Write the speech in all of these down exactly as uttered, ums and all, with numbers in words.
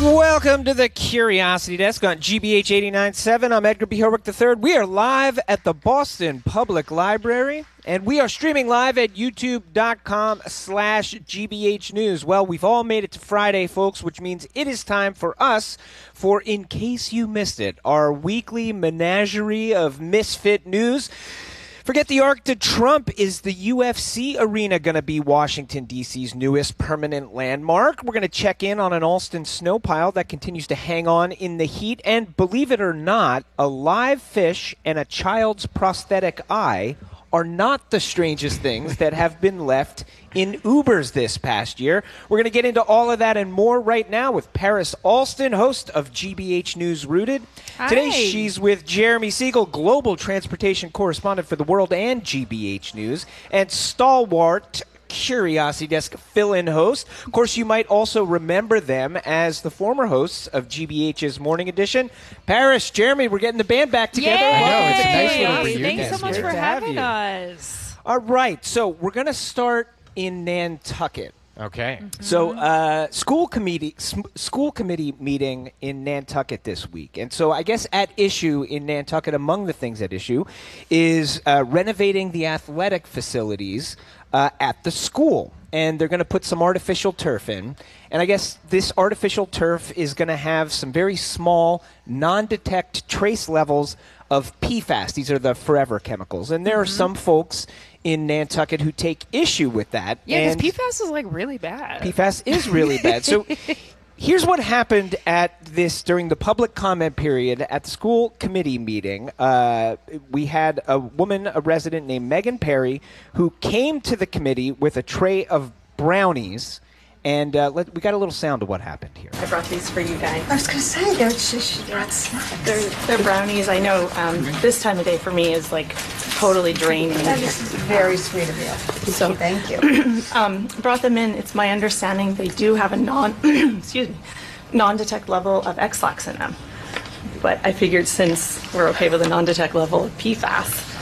Welcome to the Curiosity Desk on G B H eighty-nine point seven. I'm Edgar B. Herwick the third. We are live at the Boston Public Library, and we are streaming live at youtube.com slash GBH News. Well, we've all made it to Friday, folks, which means it is time for us for In Case You Missed It, our weekly menagerie of misfit news. Forget the arc to Trump. Is the U F C arena going to be Washington, D C's newest permanent landmark? We're going to check in on an Alston snow pile that continues to hang on in the heat. And believe it or not, a live fish and a child's prosthetic eye are not the strangest things that have been left in Ubers this past year. We're going to get into all of that and more right now with Paris Alston, host of G B H News Rooted. Hi. Today she's with Jeremy Siegel, global transportation correspondent for The World and G B H News, and stalwart Curiosity Desk fill-in host. Of course, you might also remember them as the former hosts of G B H's Morning Edition. Paris, Jeremy, we're getting the band back together. Yay! I know, it's a nice little reunion. Thanks so much Great for to have having you. us. All right, so we're going to start in Nantucket. Okay. So, uh, school committee sm- school committee meeting in Nantucket this week, and so I guess at issue in Nantucket, among the things at issue, is uh, renovating the athletic facilities uh, at the school, and they're going to put some artificial turf in, and I guess this artificial turf is going to have some very small, non-detect trace levels of P FAS. These are the forever chemicals, and there are some folks in Nantucket who take issue with that. Yeah, because and P FAS is like really bad. P FAS is really bad. So here's what happened at this during the public comment period at the school committee meeting. Uh, we had a woman, a resident named Megan Perry, who came to the committee with a tray of brownies. And uh, let, we got a little sound of what happened here. I brought these for you guys. I was going to say, they're, she, she brought snacks. They're, they're brownies. I know um, this time of day for me is like totally draining. That is very sweet of you. So Thank you. um, brought them in. It's my understanding they do have a non, excuse me, non-detect level of X-Lax in them. But I figured since we're okay with a non-detect level of P FAS,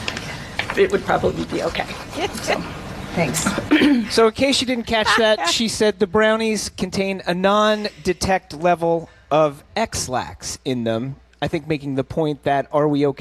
it would probably be okay. So. Thanks. So in case you didn't catch that, she said the brownies contain a non-detect level of X-Lax in them. I think making the point that are we okay